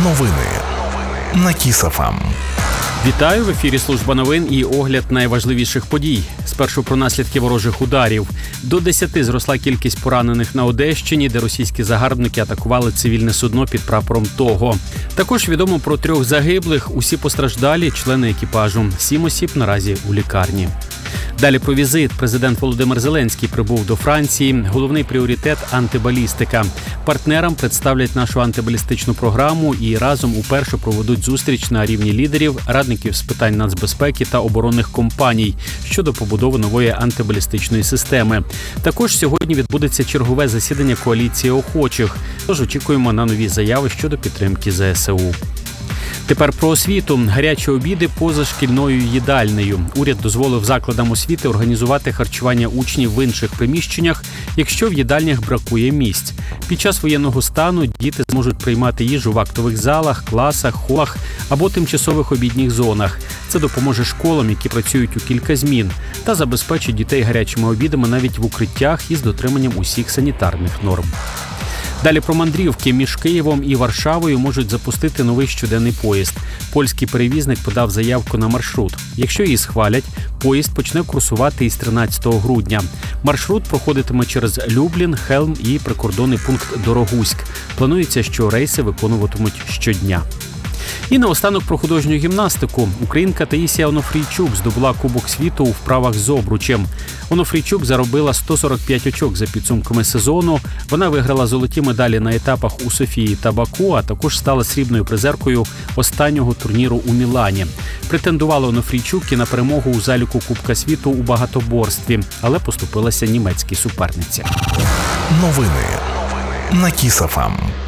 Новини на Kiss FM. Вітаю, в ефірі служба новин і огляд найважливіших подій. Спершу про наслідки ворожих ударів. До 10 зросла кількість поранених на Одещині, де російські загарбники атакували цивільне судно під прапором ТОГО. Також відомо про 3 загиблих, усі постраждалі – члени екіпажу. 7 осіб наразі у лікарні. Далі про візит. Президент Володимир Зеленський прибув до Франції. Головний пріоритет – антибалістика. Партнерам представлять нашу антибалістичну програму і разом уперше проведуть зустріч на рівні лідерів, радників з питань нацбезпеки та оборонних компаній щодо побудови нової антибалістичної системи. Також сьогодні відбудеться чергове засідання коаліції охочих. Тож очікуємо на нові заяви щодо підтримки ЗСУ. Тепер про освіту. Гарячі обіди поза шкільною їдальнею. Уряд дозволив закладам освіти організувати харчування учнів в інших приміщеннях, якщо в їдальнях бракує місць. Під час воєнного стану діти зможуть приймати їжу в актових залах, класах, холах або тимчасових обідніх зонах. Це допоможе школам, які працюють у кілька змін, та забезпечить дітей гарячими обідами навіть в укриттях із дотриманням усіх санітарних норм. Далі про мандрівки. Між Києвом і Варшавою можуть запустити новий щоденний поїзд. Польський перевізник подав заявку на маршрут. Якщо її схвалять, поїзд почне курсувати із 13 грудня. Маршрут проходитиме через Люблін, Хелм і прикордонний пункт Дорогуськ. Планується, що рейси виконуватимуть щодня. І наостанок про художню гімнастику. Українка Таїсія Онофрійчук здобула Кубок світу у вправах з обручем. Онофрійчук заробила 145 очок за підсумками сезону. Вона виграла золоті медалі на етапах у Софії та Баку, а також стала срібною призеркою останнього турніру у Мілані. Претендувала Онофрійчук і на перемогу у заліку Кубка світу у багатоборстві, але поступилася німецькій суперниці. Новини на Kiss FM.